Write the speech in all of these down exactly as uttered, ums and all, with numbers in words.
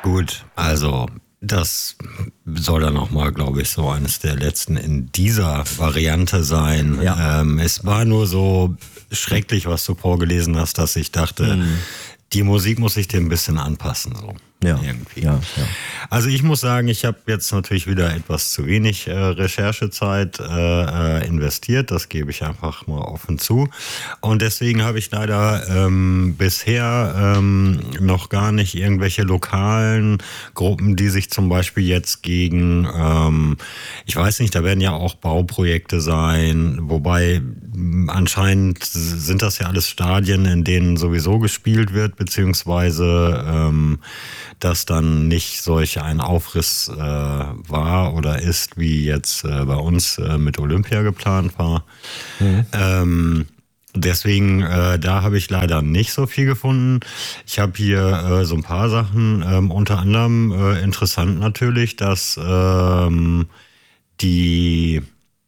Gut, also das soll dann nochmal, glaube ich, so eines der letzten in dieser Variante sein. Ja. Ähm, es war nur so schrecklich, was du vorgelesen hast, dass ich dachte, mhm. die Musik muss ich dir ein bisschen anpassen. So. Ja, irgendwie. Ja, ja. Also ich muss sagen, ich habe jetzt natürlich wieder etwas zu wenig äh, Recherchezeit äh, äh, investiert. Das gebe ich einfach mal offen zu. Und deswegen habe ich leider ähm, bisher ähm, noch gar nicht irgendwelche lokalen Gruppen, die sich zum Beispiel jetzt gegen, ähm, ich weiß nicht, da werden ja auch Bauprojekte sein, wobei anscheinend sind das ja alles Stadien, in denen sowieso gespielt wird, beziehungsweise ähm, dass dann nicht solch ein Aufriss äh, war oder ist, wie jetzt äh, bei uns äh, mit Olympia geplant war. Mhm. Ähm, deswegen, äh, da habe ich leider nicht so viel gefunden. Ich habe hier äh, so ein paar Sachen, ähm, unter anderem äh, interessant natürlich, dass ähm, die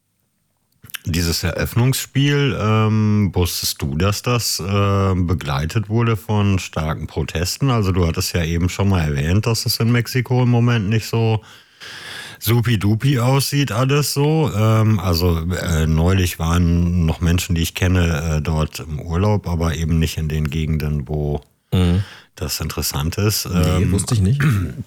Dieses Eröffnungsspiel, ähm, wusstest du, dass das äh, begleitet wurde von starken Protesten? Also du hattest ja eben schon mal erwähnt, dass es in Mexiko im Moment nicht so supi-dupi aussieht, alles so. Ähm, also äh, neulich waren noch Menschen, die ich kenne, äh, dort im Urlaub, aber eben nicht in den Gegenden, wo mhm. das interessant ist. Nee, ähm, wusste ich nicht.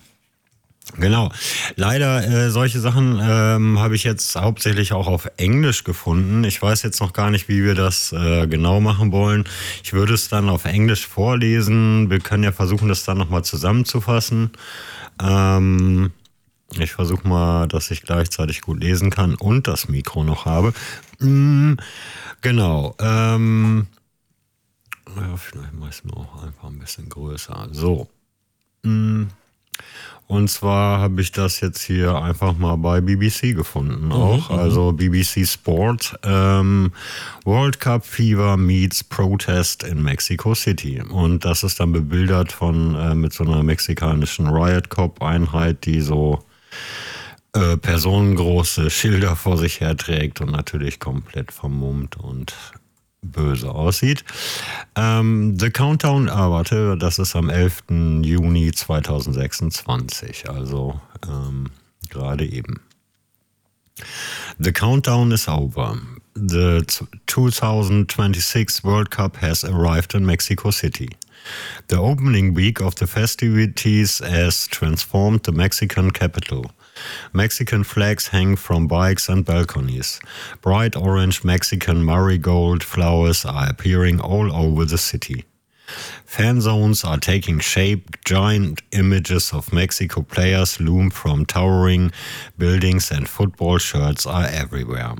Genau. Leider äh, solche Sachen ähm, habe ich jetzt hauptsächlich auch auf Englisch gefunden. Ich weiß jetzt noch gar nicht, wie wir das äh, genau machen wollen. Ich würde es dann auf Englisch vorlesen. Wir können ja versuchen, das dann nochmal zusammenzufassen. Ähm, ich versuche mal, dass ich gleichzeitig gut lesen kann und das Mikro noch habe. Mm, genau. Ähm, ja, vielleicht mache ich es noch einfach ein bisschen größer. So. Mm. Und zwar habe ich das jetzt hier einfach mal bei B B C gefunden auch. Mhm, also B B C Sport. Ähm, World Cup Fever meets Protest in Mexico City. Und das ist dann bebildert von äh, mit so einer mexikanischen Riot Cop Einheit, die so äh, personengroße Schilder vor sich herträgt und natürlich komplett vermummt und böse aussieht. Ähm, The Countdown, ah, warte, das ist am elften Juni zweitausendsechsundzwanzig, also ähm, gerade eben. The countdown is over. The twenty twenty-six World Cup has arrived in Mexico City. The opening week of the festivities has transformed the Mexican capital. Mexican flags hang from bikes and balconies. Bright orange Mexican marigold flowers are appearing all over the city. Fan zones are taking shape. Giant images of Mexico players loom from towering buildings and football shirts are everywhere.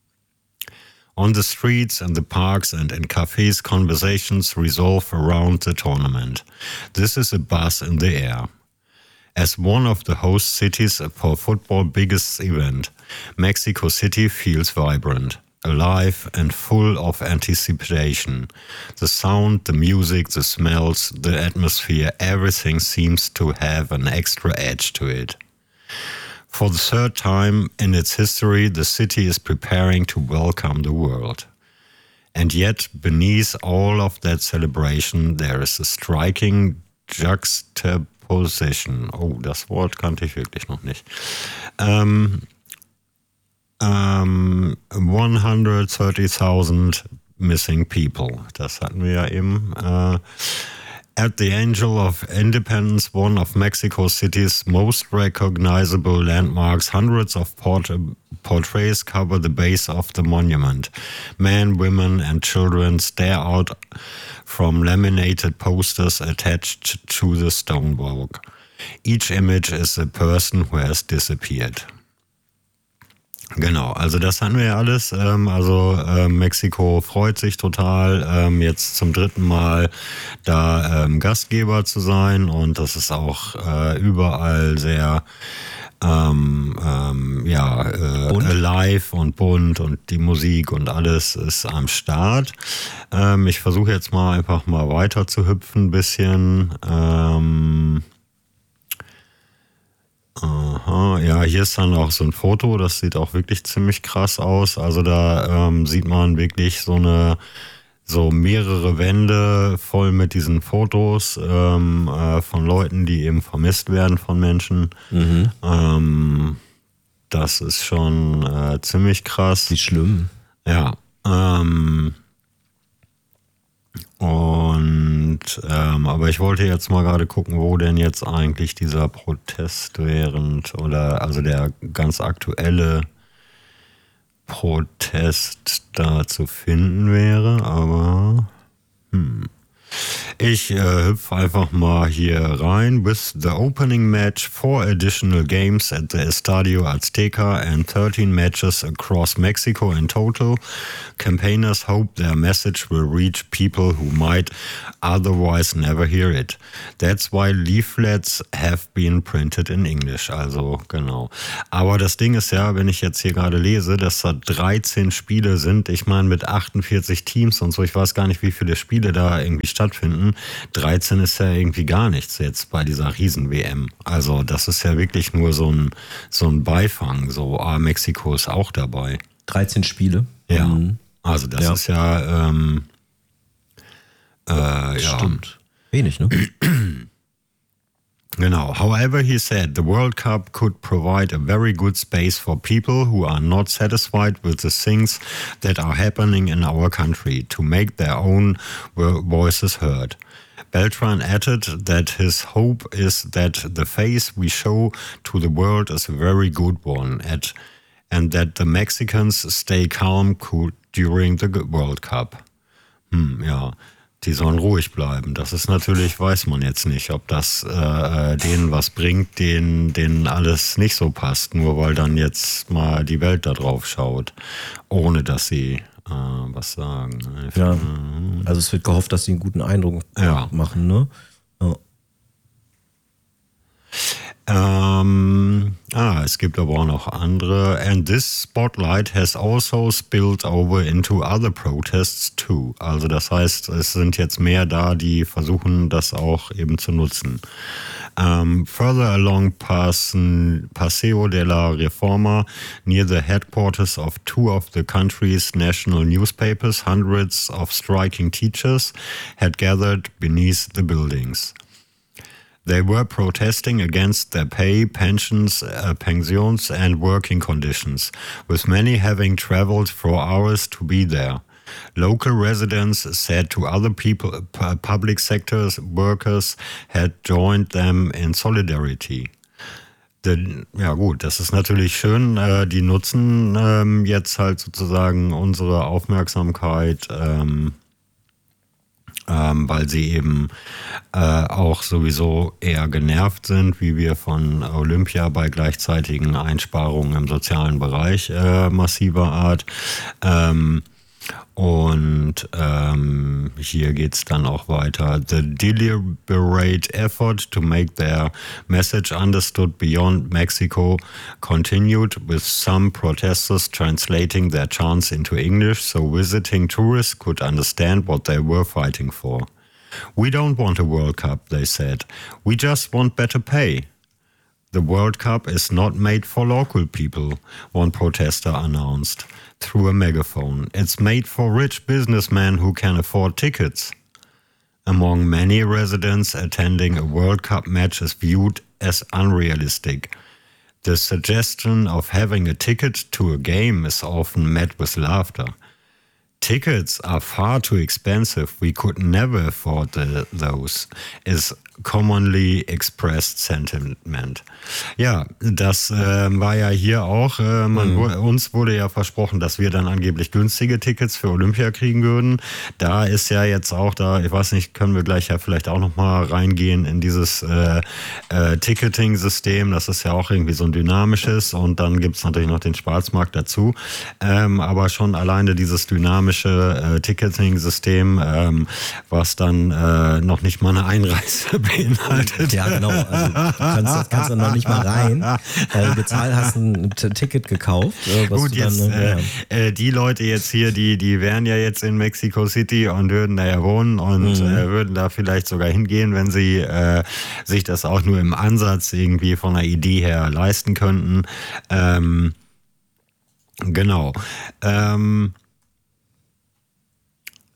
On the streets, in the parks and in cafes, conversations revolve around the tournament. This is a buzz in the air. As one of the host cities for football's biggest event, Mexico City feels vibrant, alive and full of anticipation. The sound, the music, the smells, the atmosphere, everything seems to have an extra edge to it. For the third time in its history, the city is preparing to welcome the world. And yet, beneath all of that celebration, there is a striking juxtaposition. Position. Oh, das Wort kannte ich wirklich noch nicht. Um, um, one hundred thirty thousand missing people. Das hatten wir ja eben. Uh, at the Angel of Independence, one of Mexico City's most recognizable landmarks, hundreds of port- portraits cover the base of the monument. Men, women, and children stare out from laminated posters attached to the stone walk. Each image is a person who has disappeared. Genau, also das hatten wir ja alles. Ähm, also äh, Mexiko freut sich total, ähm, jetzt zum dritten Mal da ähm, Gastgeber zu sein, und das ist auch äh, überall sehr ähm, ähm, ja, äh, live und bunt, und die Musik und alles ist am Start. Ähm, ich versuche jetzt mal einfach mal weiter zu hüpfen ein bisschen. Ähm, Aha, ja, hier ist dann auch so ein Foto, das sieht auch wirklich ziemlich krass aus. Also da ähm, sieht man wirklich so eine so mehrere Wände voll mit diesen Fotos ähm, äh, von Leuten, die eben vermisst werden von Menschen. Mhm. Ähm, das ist schon äh, ziemlich krass. Wie schlimm. Ja. Ähm, und ähm, aber ich wollte jetzt mal gerade gucken, wo denn jetzt eigentlich dieser Protest während oder also der ganz aktuelle Protest da zu finden wäre, aber hm. Ich äh, hüpfe einfach mal hier rein. With the opening match, four additional games at the Estadio Azteca and thirteen matches across Mexico in total, campaigners hope their message will reach people who might otherwise never hear it. That's why leaflets have been printed in English. Also genau. Aber das Ding ist ja, wenn ich jetzt hier gerade lese, dass da dreizehn Spiele sind. Ich meine mit achtundvierzig Teams und so. Ich weiß gar nicht, wie viele Spiele da irgendwie stattfinden. dreizehn ist ja irgendwie gar nichts jetzt bei dieser Riesen-W M. Also das ist ja wirklich nur so ein, so ein Beifang. So, ah, Mexiko ist auch dabei. dreizehn Spiele? Ja, mhm. Also das ja. ist ja... Ähm, äh, Stimmt. Ja. Wenig, ne? Genau. However, he said the World Cup could provide a very good space for people who are not satisfied with the things that are happening in our country to make their own voices heard. Beltran added that his hope is that the face we show to the world is a very good one at, and that the Mexicans stay calm during the World Cup. Hm, ja. Die sollen ruhig bleiben. Das ist natürlich, weiß man jetzt nicht, ob das äh, denen was bringt, denen, denen alles nicht so passt, nur weil dann jetzt mal die Welt da drauf schaut, ohne dass sie äh, was sagen. Ja, also es wird gehofft, dass sie einen guten Eindruck ja. machen, ne? Ja. Ähm, ah, es gibt aber auch noch andere. And this spotlight has also spilled over into other protests too. Also das heißt, es sind jetzt mehr da, die versuchen, das auch eben zu nutzen. Um, further along Pasen, Paseo de la Reforma, near the headquarters of two of the country's national newspapers, hundreds of striking teachers had gathered beneath the buildings. They were protesting against their pay, pensions, uh, pensions and working conditions, with many having traveled for hours to be there. Local residents said to other people, uh, public sector workers had joined them in solidarity. The, ja gut, das ist natürlich schön. Äh, die nutzen ähm, jetzt halt sozusagen unsere Aufmerksamkeit, ähm, Ähm, weil sie eben äh, auch sowieso eher genervt sind, wie wir von Olympia bei gleichzeitigen Einsparungen im sozialen Bereich äh, massiver Art. Ähm, und ähm, hier geht's dann auch weiter. The deliberate effort to make their message understood beyond Mexico continued, with some protesters translating their chants into English so visiting tourists could understand what they were fighting for. We don't want a World Cup, they said. We just want better pay. The World Cup is not made for local people, one protester announced through a megaphone. It's made for rich businessmen who can afford tickets. Among many residents, attending a World Cup match is viewed as unrealistic. The suggestion of having a ticket to a game is often met with laughter. Tickets are far too expensive. We could never afford the, those, is commonly expressed sentiment. Ja, das äh, war ja hier auch, äh, man, mhm. uns wurde ja versprochen, dass wir dann angeblich günstige Tickets für Olympia kriegen würden. Da ist ja jetzt auch da, ich weiß nicht, können wir gleich ja vielleicht auch nochmal reingehen in dieses äh, äh, Ticketing-System. Das ist ja auch irgendwie so ein dynamisches und dann gibt es natürlich noch den Schwarzmarkt dazu. Ähm, aber schon alleine dieses dynamische äh, Ticketing-System, ähm, was dann äh, noch nicht mal eine Einreise beinhaltet. Ja, genau. Also du kannst, kannst dann noch nicht mal rein. Äh, bezahlt, hast ein T- Ticket gekauft. Äh, was Gut, du jetzt dann, äh, äh, äh, die Leute jetzt hier, die, die wären ja jetzt in Mexico City und würden da ja wohnen und mhm. äh, würden da vielleicht sogar hingehen, wenn sie äh, sich das auch nur im Ansatz irgendwie von der Idee her leisten könnten. Ähm, genau. Ähm,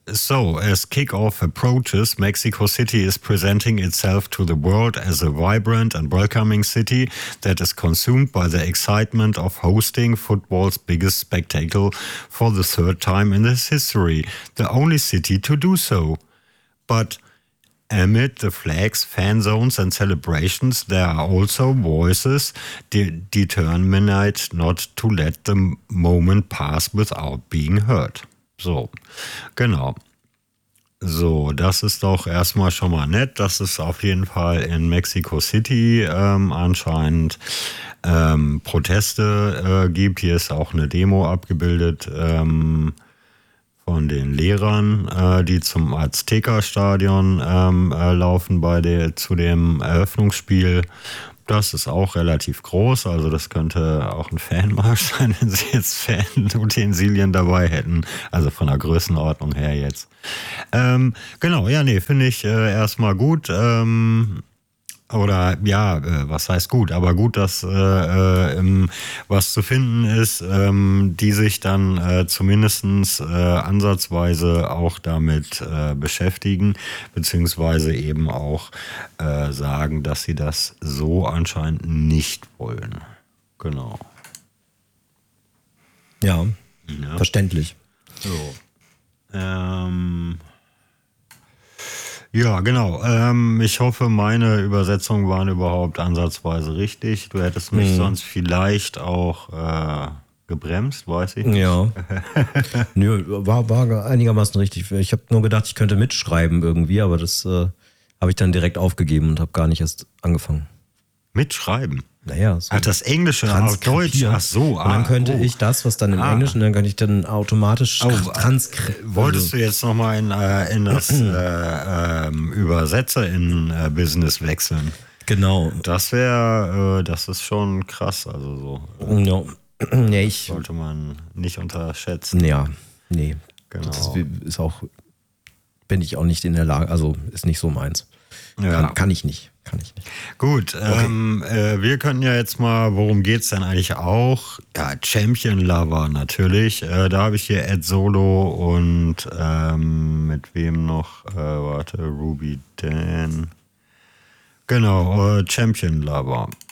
So, as kickoff approaches, Mexico City is presenting itself to the world as a vibrant and welcoming city that is consumed by the excitement of hosting football's biggest spectacle for the third time in its history, the only city to do so. But amid the flags, fan zones and celebrations, there are also voices de- determined not to let the moment pass without being heard. So, genau. So, das ist doch erstmal schon mal nett, dass es auf jeden Fall in Mexico City ähm, anscheinend ähm, Proteste äh, gibt. Hier ist auch eine Demo abgebildet ähm, von den Lehrern, äh, die zum Azteca-Stadion ähm, äh, laufen bei der, zu dem Eröffnungsspiel. Das ist auch relativ groß, also das könnte auch ein Fanmarsch sein, wenn sie jetzt Fan-Utensilien dabei hätten. Also von der Größenordnung her jetzt. Ähm, genau, ja, nee, finde ich äh, erstmal gut. Ähm, oder ja, äh, was heißt gut? Aber gut, dass äh, äh, im, was zu finden ist, ähm, die sich dann äh, zumindest äh, ansatzweise auch damit äh, beschäftigen, beziehungsweise eben auch äh, sagen, dass sie das so anscheinend nicht wollen. Genau. Ja, Ja. verständlich. So. Ähm... Ja, genau. Ähm, ich hoffe, meine Übersetzungen waren überhaupt ansatzweise richtig. Du hättest mich Mhm. sonst vielleicht auch äh, gebremst, weiß ich nicht. Ja. Nö, war, war einigermaßen richtig. Ich habe nur gedacht, ich könnte mitschreiben irgendwie, aber das äh, habe ich dann direkt aufgegeben und habe gar nicht erst angefangen. Mitschreiben? Naja, so Ach, das Englische auf Deutsch. Ach so. und dann ah, könnte oh. ich das, was dann im Ah. Englischen, dann könnte ich dann automatisch Oh, transkribieren. Wolltest du jetzt nochmal in, äh, in das äh, ähm, Übersetzer in äh, Business wechseln? Genau. Das wäre, äh, das ist schon krass. Also so. Ja. Nee, ich, Sollte man nicht unterschätzen. ja, nee. Genau. Das ist auch, bin ich auch nicht in der Lage, also ist nicht so meins. Ja. Kann, kann ich nicht. Kann ich nicht. Gut, ähm, äh, wir können ja jetzt mal, worum geht's denn eigentlich auch? Ja, Champion Lover natürlich. Äh, da habe ich hier Ed Solo und ähm, mit wem noch? Äh, warte, Ruby Dan. Genau, äh, Champion Lover.